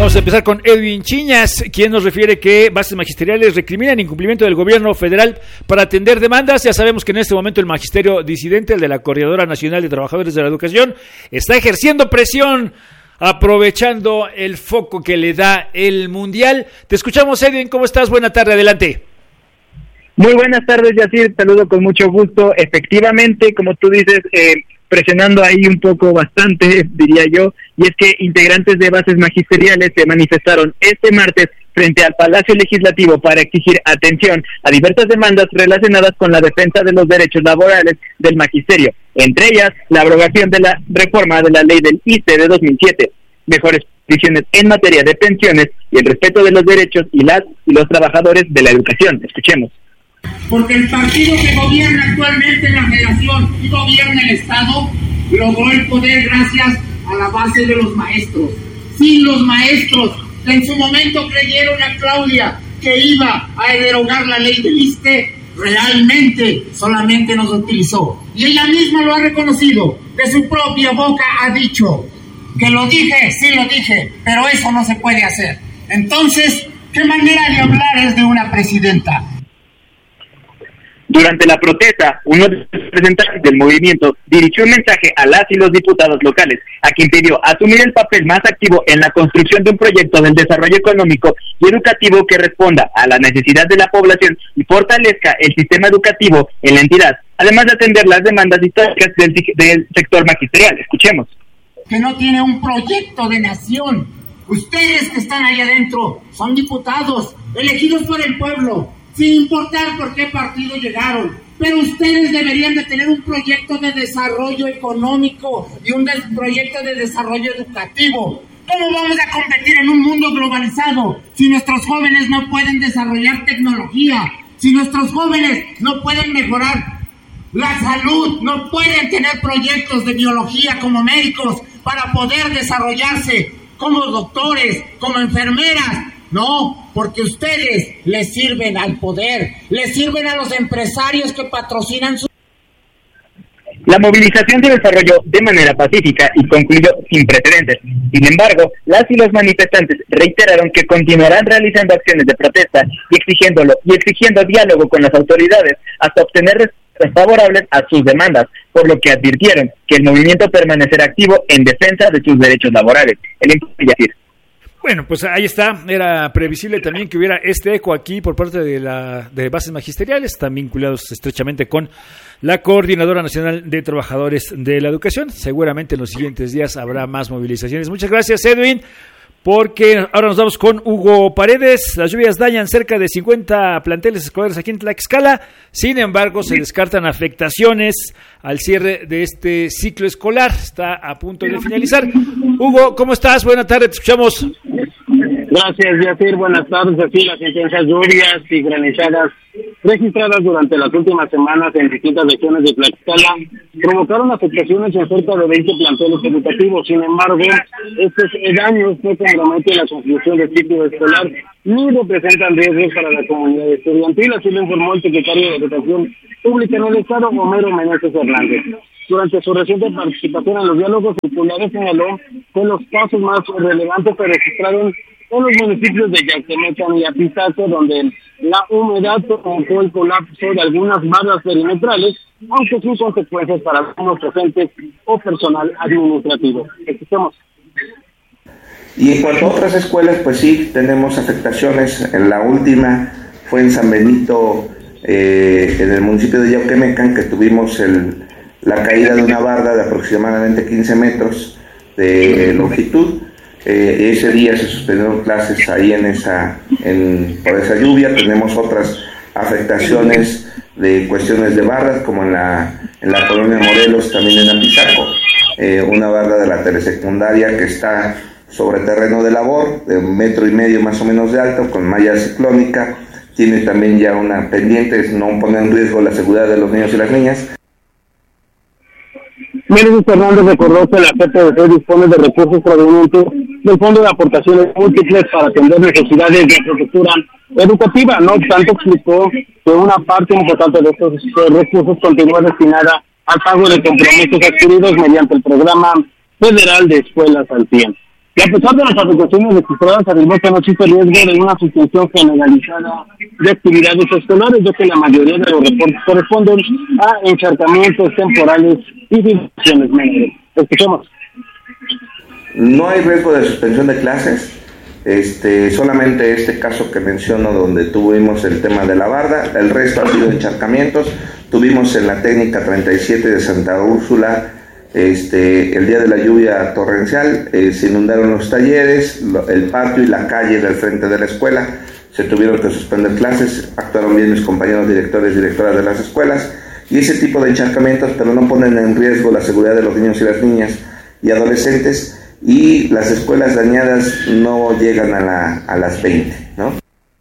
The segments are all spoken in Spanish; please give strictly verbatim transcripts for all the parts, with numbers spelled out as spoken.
Vamos a empezar con Edwin Chiñas, quien nos refiere que bases magisteriales recriminan incumplimiento del gobierno federal para atender demandas. Ya sabemos que en este momento el magisterio disidente, el de la Coordinadora Nacional de Trabajadores de la Educación, está ejerciendo presión, aprovechando el foco que le da el Mundial. Te escuchamos, Edwin, ¿cómo estás? Buena tarde, adelante. Muy buenas tardes, Yacir, saludo con mucho gusto. Efectivamente, como tú dices, eh, presionando ahí un poco bastante, diría yo, y es que integrantes de bases magisteriales se manifestaron este martes frente al Palacio Legislativo para exigir atención a diversas demandas relacionadas con la defensa de los derechos laborales del magisterio, entre ellas la abrogación de la reforma de la ley del I C E de dos mil siete, mejores condiciones en materia de pensiones y el respeto de los derechos y las y los trabajadores de la educación. Escuchemos. Porque el partido que gobierna actualmente en la federación y gobierna el Estado logró el poder gracias a la base de los maestros. Sin los maestros que en su momento creyeron a Claudia que iba a derogar la ley del I C E, realmente solamente nos utilizó. Y ella misma lo ha reconocido, de su propia boca ha dicho que lo dije, sí lo dije, pero eso no se puede hacer. Entonces, ¿qué manera de hablar es de una presidenta? Durante la protesta, uno de los representantes del movimiento dirigió un mensaje a las y los diputados locales, a quien pidió asumir el papel más activo en la construcción de un proyecto del desarrollo económico y educativo que responda a la necesidad de la población y fortalezca el sistema educativo en la entidad, además de atender las demandas históricas del, del sector magisterial. Escuchemos. Que no tiene un proyecto de nación. Ustedes que están ahí adentro son diputados elegidos por el pueblo, sin importar por qué partido llegaron, pero ustedes deberían de tener un proyecto de desarrollo económico y un des- proyecto de desarrollo educativo. ¿Cómo vamos a competir en un mundo globalizado si nuestros jóvenes no pueden desarrollar tecnología, si nuestros jóvenes no pueden mejorar la salud, no pueden tener proyectos de biología como médicos para poder desarrollarse como doctores, como enfermeras? No, porque ustedes les sirven al poder, les sirven a los empresarios que patrocinan su... La movilización se desarrolló de manera pacífica y concluyó sin precedentes. Sin embargo, las y los manifestantes reiteraron que continuarán realizando acciones de protesta y exigiéndolo y exigiendo diálogo con las autoridades hasta obtener respuestas favorables a sus demandas, por lo que advirtieron que el movimiento permanecerá activo en defensa de sus derechos laborales. El Yacir. Bueno, pues ahí está. Era previsible también que hubiera este eco aquí por parte de la de bases magisteriales, están vinculados estrechamente con la Coordinadora Nacional de Trabajadores de la Educación. Seguramente en los siguientes días habrá más movilizaciones. Muchas gracias, Edwin, porque ahora nos vamos con Hugo Paredes. Las lluvias dañan cerca de cincuenta planteles escolares aquí en Tlaxcala. Sin embargo, se descartan afectaciones al cierre de este ciclo escolar. Está a punto de finalizar. Hugo, ¿cómo estás? Buenas tardes, te escuchamos. Gracias, Yacir. Buenas tardes. Aquí las intensas lluvias y granizadas registradas durante las últimas semanas en distintas regiones de Tlaxcala provocaron afectaciones en cerca de veinte planteles educativos. Sin embargo, estos daños no comprometen la conclusión del ciclo escolar ni representan riesgos para la comunidad estudiantil, así lo informó el secretario de Educación Pública en el Estado, Homero Meneses Hernández. Durante su reciente participación en los diálogos, el Pulare señaló que los casos más relevantes se registraron en los municipios de Yaxtemecan y Apizaco, donde la humedad provocó el colapso de algunas barras perimetrales, aunque sin consecuencias para algunos docentes o personal administrativo. Escuchemos. Y en cuanto a otras escuelas, pues sí, tenemos afectaciones. En la última fue en San Benito, eh, en el municipio de Yaxtemecan, que tuvimos el, la caída de una barda de aproximadamente quince metros de longitud. Eh, ese día se suspendieron clases ahí en esa, en, por esa lluvia. Tenemos otras afectaciones de cuestiones de barras, como en la, en la colonia Morelos, también en Apizaco, eh, una barra de la telesecundaria que está sobre terreno de labor, de un metro y medio más o menos de alto, con malla ciclónica. Tiene también ya una pendiente, no pone en riesgo la seguridad de los niños y las niñas. Meneses Hernández recordó que la C P D C dispone de recursos provenientes del Fondo de Aportaciones Múltiples para atender necesidades de infraestructura educativa. No obstante, explicó que una parte importante de estos recursos continúa destinada al pago de compromisos adquiridos mediante el Programa Federal de Escuelas al cien. Y a pesar de las afectaciones registradas, afirmó que no existe riesgo de una suspensión generalizada de actividades escolares, ya que la mayoría de los reportes corresponden a encharcamientos temporales y situaciones menores. Escuchemos. No hay riesgo de suspensión de clases. Este, solamente este caso que menciono donde tuvimos el tema de la barda, el resto ha sido encharcamientos. Tuvimos en la técnica treinta y siete de Santa Úrsula, este, el día de la lluvia torrencial, eh, se inundaron los talleres, lo, el patio y la calle del frente de la escuela, se tuvieron que suspender clases, actuaron bien mis compañeros directores y directoras de las escuelas, y ese tipo de encharcamientos, pero no ponen en riesgo la seguridad de los niños y las niñas y adolescentes, y las escuelas dañadas no llegan a, la, a las veinte, ¿no?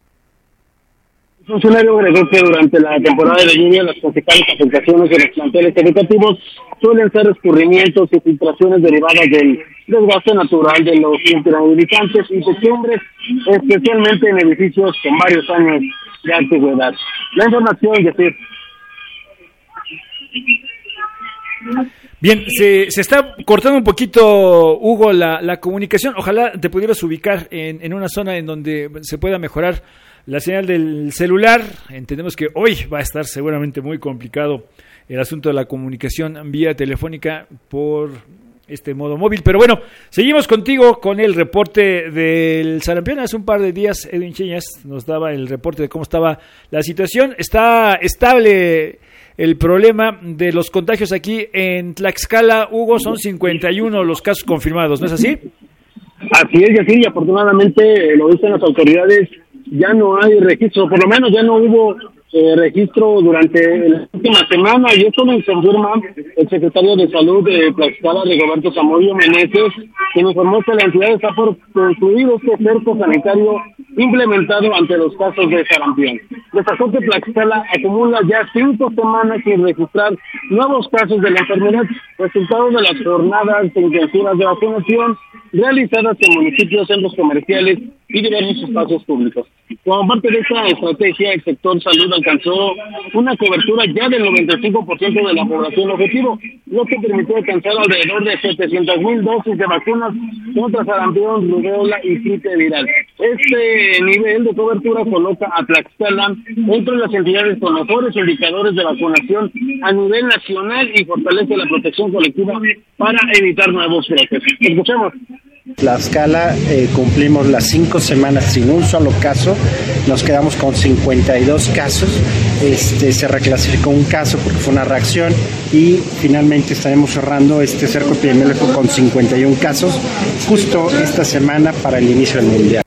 El funcionario agregó que durante la temporada de lluvia las principales afectaciones de los planteles educativos suelen ser escurrimientos y filtraciones derivadas del desgaste natural de los impermeabilizantes y techumbres, especialmente en edificios con varios años de antigüedad. La información, Yacir. Bien, se, se está cortando un poquito, Hugo, la, la comunicación. Ojalá te pudieras ubicar en, en una zona en donde se pueda mejorar la señal del celular. Entendemos que hoy va a estar seguramente muy complicado el asunto de la comunicación vía telefónica por este modo móvil. Pero bueno, seguimos contigo con el reporte del sarampión. Hace un par de días Edwin Chiñas nos daba el reporte de cómo estaba la situación. Está estable el problema de los contagios aquí en Tlaxcala. Hugo, son cincuenta y uno los casos confirmados, ¿no es así? Así es, y así, y afortunadamente, lo dicen las autoridades, ya no hay registro, por lo menos ya no hubo eh, registro durante la última semana, y esto lo confirma el secretario de Salud de Tlaxcala, Rigoberto Zamudio Meneses, quien informó que la entidad está por concluir este cerco sanitario implementado ante los casos de sarampión. Destacó que Tlaxcala acumula ya cinco semanas sin registrar nuevos casos de la enfermedad, resultado de las jornadas intensivas de vacunación realizadas en municipios, centros comerciales y diversos espacios públicos. Como parte de esta estrategia, el sector salud alcanzó una cobertura ya del noventa y cinco por ciento de la población objetivo, lo que permitió alcanzar alrededor de setecientas mil dosis de vacunas contra sarampión, rubéola y gripe viral. Este nivel de cobertura coloca a Tlaxcala entre las entidades con mejores indicadores de vacunación a nivel nacional y fortalece la protección colectiva para evitar nuevos brotes. Escuchemos. Tlaxcala eh, cumplimos las cinco semanas sin un solo caso, nos quedamos con cincuenta y dos casos, este, se reclasificó un caso porque fue una reacción y finalmente estaremos cerrando este cerco epidemiológico con cincuenta y uno casos justo esta semana para el inicio del mundial.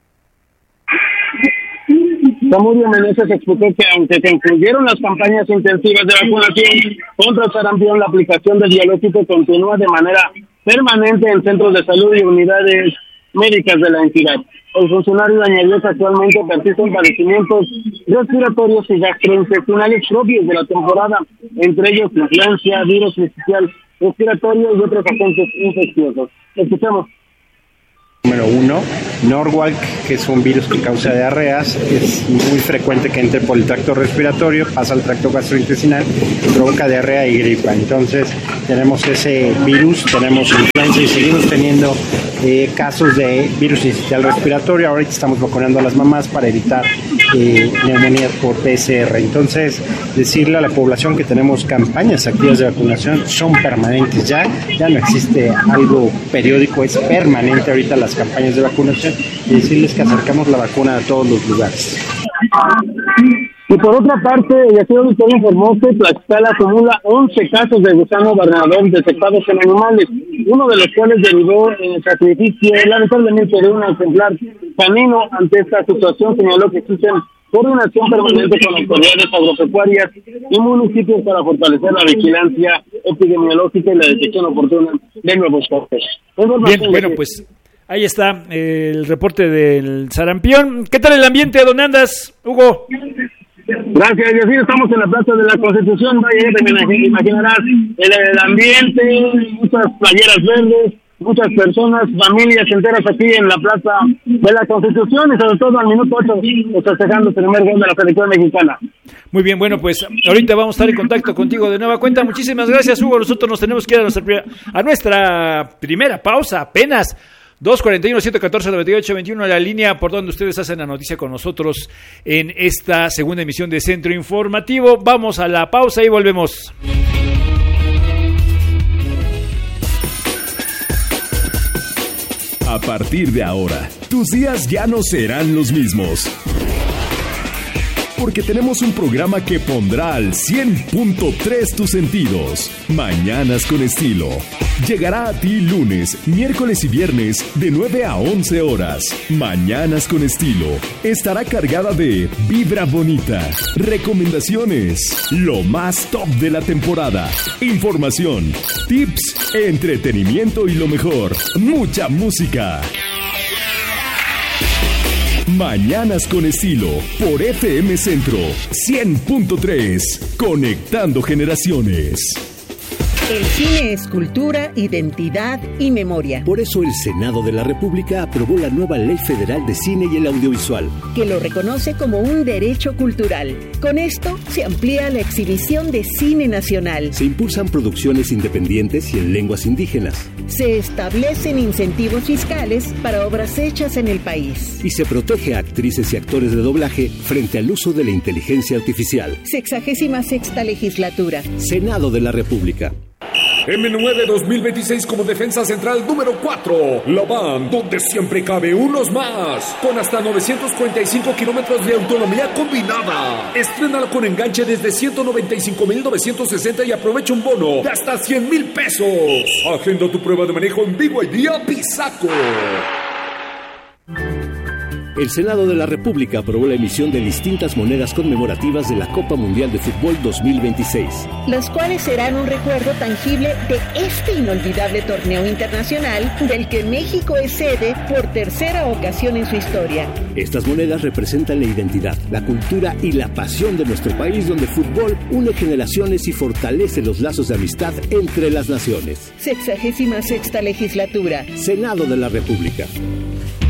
Zamudio Meneses explicó que aunque se incluyeron las campañas intensivas de vacunación contra el sarampión, la aplicación del biológico continúa de manera permanente en centros de salud y unidades médicas de la entidad. El funcionario añadió que actualmente persisten padecimientos respiratorios y gastrointestinales propios de la temporada, entre ellos influenza, virus sincicial respiratorio y otros agentes infecciosos. Escuchemos. Número uno, Norwalk, que es un virus que causa diarreas, es muy frecuente que entre por el tracto respiratorio, pasa al tracto gastrointestinal, provoca diarrea y gripa. Entonces tenemos ese virus, tenemos influenza y seguimos teniendo eh, casos de virus sincicial respiratorio. Ahorita estamos vacunando a las mamás para evitar eh, neumonías por P C R. Entonces, decirle a la población que tenemos campañas activas de vacunación son permanentes ya, ya no existe algo periódico, es permanente ahorita las campañas de vacunación y decirles que acercamos la vacuna a todos los lugares. Y por otra parte, el auditor informó que Tlaxcala acumula once casos de gusano barrenador detectados en animales, uno de los cuales derivó en el sacrificio lamentablemente de un ejemplar canino. Ante esta situación señaló que existen coordinación permanente con autoridades agropecuarias y municipios para fortalecer la vigilancia epidemiológica y la detección oportuna de nuevos casos. Bien, bueno, pues ahí está el reporte del sarampión. ¿Qué tal el ambiente? ¿Dónde andas, Hugo? Gracias, Yacir. Estamos en la Plaza de la Constitución. Vaya, te imaginarás el, el ambiente, muchas playeras verdes, muchas personas, familias enteras aquí en la Plaza de la Constitución y sobre todo al minuto ocho festejando el primer gol de la selección mexicana. Muy bien, bueno, pues ahorita vamos a estar en contacto contigo de nueva cuenta. Muchísimas gracias, Hugo. Nosotros nos tenemos que ir a nuestra, a nuestra primera pausa apenas. dos cuarenta y uno, ciento catorce, noventa y ocho veintiuno, la línea por donde ustedes hacen la noticia con nosotros en esta segunda emisión de Centro Informativo. Vamos a la pausa y volvemos. A partir de ahora, tus días ya no serán los mismos. Porque tenemos un programa que pondrá al cien punto tres tus sentidos. Mañanas con Estilo. Llegará a ti lunes, miércoles y viernes de nueve a once horas. Mañanas con Estilo. Estará cargada de vibra bonita, recomendaciones, lo más top de la temporada, información, tips, entretenimiento y lo mejor, mucha música. Mañanas con Estilo, por F M Centro cien punto tres, conectando generaciones. El cine es cultura, identidad y memoria. Por eso el Senado de la República aprobó la nueva Ley Federal de Cine y el Audiovisual, que lo reconoce como un derecho cultural. Con esto se amplía la exhibición de cine nacional. Se impulsan producciones independientes y en lenguas indígenas. Se establecen incentivos fiscales para obras hechas en el país. Y se protege a actrices y actores de doblaje frente al uso de la inteligencia artificial. Sexagésima sexta legislatura. Senado de la República. M nueve dos mil veintiséis como defensa central número cuatro. La van donde siempre cabe unos más. Con hasta novecientos cuarenta y cinco kilómetros de autonomía combinada. Estrénala con enganche desde ciento noventa y cinco mil novecientos sesenta y aprovecha un bono de hasta cien mil pesos. Agenda tu prueba de manejo en B Y D Pisaco. El Senado de la República aprobó la emisión de distintas monedas conmemorativas de la Copa Mundial de Fútbol dos mil veintiséis. Las cuales serán un recuerdo tangible de este inolvidable torneo internacional del que México es sede por tercera ocasión en su historia. Estas monedas representan la identidad, la cultura y la pasión de nuestro país, donde el fútbol une generaciones y fortalece los lazos de amistad entre las naciones. Sexagésima sexta legislatura. Senado de la República.